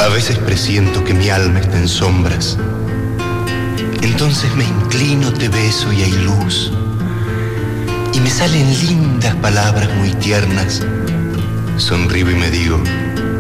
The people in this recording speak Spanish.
A veces presiento que mi alma está en sombras. Entonces me inclino, te beso y hay luz. Y me salen lindas palabras muy tiernas. Sonrío y me digo,